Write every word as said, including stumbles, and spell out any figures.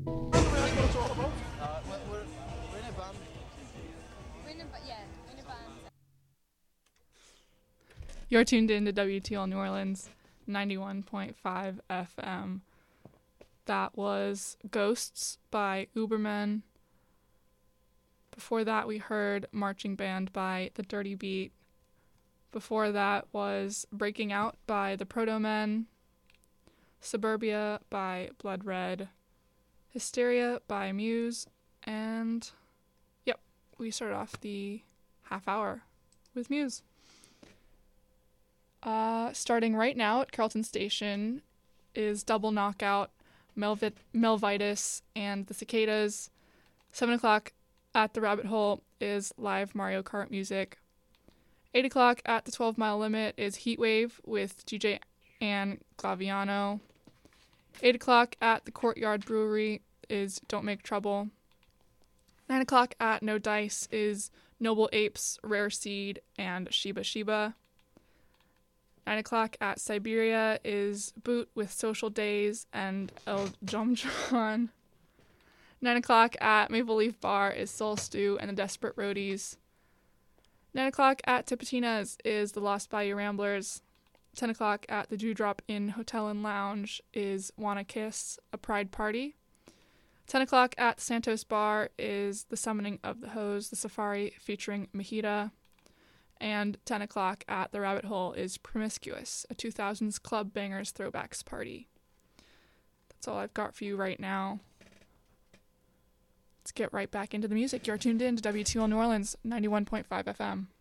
Uh, we're, we're, we're in a band. We're in a, ba- yeah, we're in a band. You're tuned in to W T L New Orleans, ninety-one point five F M. That was Ghosts by Uberman. Before that, we heard Marching Band by The Dirty Beat. Before that was Breaking Out by The Proto-Men. Suburbia by Blood Red. Hysteria by Muse. And, yep, we started off the half hour with Muse. Uh, starting right now at Carlton Station is Double Knockout, Melvit- Melvitus, and the Cicadas. seven o'clock at the Rabbit Hole is live Mario Kart music. eight o'clock at the twelve Mile Limit is Heatwave with D J Ann Glaviano. eight o'clock at the Courtyard Brewery is Don't Make Trouble. nine o'clock at No Dice is Noble Apes, Rare Seed, and Shiba Shiba. nine o'clock at Siberia is Boot with Social Days and El Jomtron. nine o'clock at Maple Leaf Bar is Soul Stew and the Desperate Roadies. nine o'clock at Tipitina's is the Lost Bayou Ramblers. ten o'clock at the Dewdrop Inn Hotel and Lounge is Wanna Kiss, a Pride Party. ten o'clock at Santos Bar is The Summoning of the Hose, the Safari featuring Mahita. And ten o'clock at the Rabbit Hole is Promiscuous, a two thousands Club Bangers Throwbacks Party. That's all I've got for you right now. Let's get right back into the music. You're tuned in to W T L New Orleans, ninety-one point five F M.